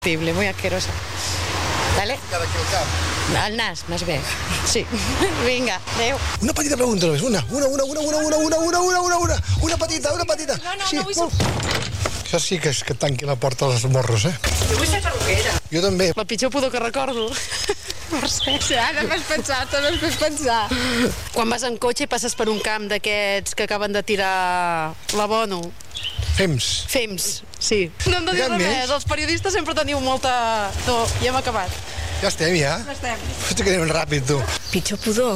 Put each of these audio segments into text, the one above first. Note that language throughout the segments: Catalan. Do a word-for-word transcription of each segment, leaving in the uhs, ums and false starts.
Horrible, muy asquerosa. ¿Vale? Cada aquí al cap. Al nas, més bé. Sí. Vinga, adéu. Una petita pregunta només, una, una, una, una, una, una, una, una, una, una, una, una petita, una petita. No, no, sí, no vull ser... Això sí que és que tanqui la porta als morros, eh? Jo vull ser perruquera. Jo també. La pitjor pudor que recordo. Mercè. Ja, no m'has pensat, no m'has pensat. Quan vas en cotxe i passes per un camp d'aquests que acaben de tirar l'abono. Fems. Fems, sí. No hem de dir Hi ha res més? més. Els periodistes sempre teniu molta... No, ja hem acabat. Ja estem, ja? Ja estem. Hosti, que anem ràpid, tu. Pitjor pudor?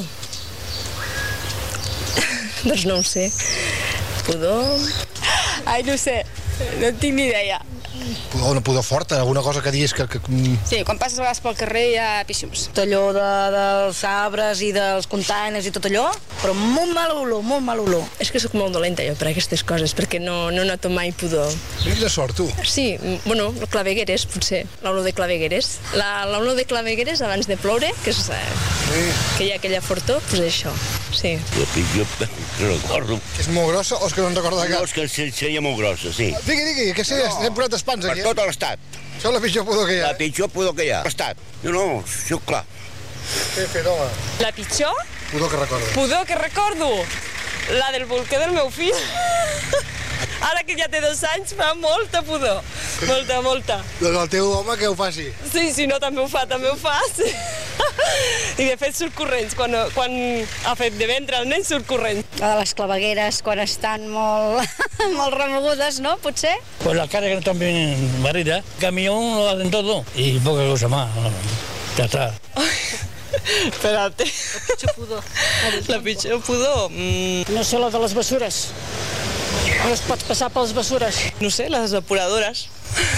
Doncs no ho sé. Pudor... Ai, no ho sé. No en tinc ni idea. Pudor, una pudor forta, alguna cosa que diguis que... que... Sí, quan passes a vegades pel carrer hi ha píxims. Tot allò de, dels arbres i dels containers i tot allò, però molt mal olor, molt mal olor. És que sóc molt dolenta jo per aquestes coses, perquè no, no noto mai pudor. Quina sort, tu. Sí, bueno, clavegueres, potser, l'olor de clavegueres. La- L'olor de clavegueres abans de ploure, que, és, eh, Sí. que hi ha aquella fortor, doncs això, sí. La pitjor que recordo. Que és molt grossa o és que no en recorda No, cap? és que se- seria molt grossa, sí. Digui, digui, que sí, no. Hem posat espans Per aquí. tot l'estat. Això és la pitjor pudor que hi ha. La pitjor pudor que hi ha. L'estat. No, no, això clar. Què fet, home? La pitjor Pudor que recorda. pudor que recordo, la del bolquer del meu fill. Ara que ja té dos anys, fa molta pudor. Molta, molta. Doncs el teu home que ho faci. Sí, sí, no, també ho fa, també ho fa, sí. I de fet surt corrents, quan, quan ha fet de ventre el nen surt corrents. La de les clavegueres, quan estan molt, molt remogudes, ¿no? Potser? Pues la cara que no están bien barridas, camión lo hacen todo y poca cosa más. Ya está. Espérate. La pitjor pudor. La pitjor pudor? Mm, No sé, la de les bessures. On es pot passar per les bessures? no sé, les depuradores.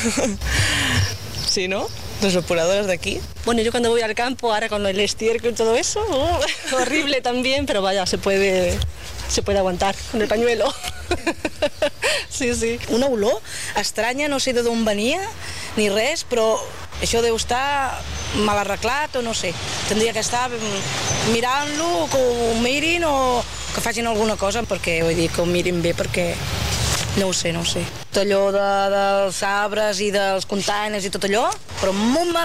Sí, ¿no? Las depuradoras de aquí. Bueno, yo cuando voy al campo, ahora con el estiércol y todo eso, oh, horrible también, pero vaya, se puede, se puede aguantar con el pañuelo. Sí, sí. Una olor estranya, no sé d'on venia, ni res, però això deu estar mal arreglat o no sé. Tendria que estar mirant-lo, que ho mirin o que facin alguna cosa, perquè vull dir que ho mirin bé, perquè no ho sé, no ho sé. Tot allò de, dels arbres i dels containers i tot allò, però molt mal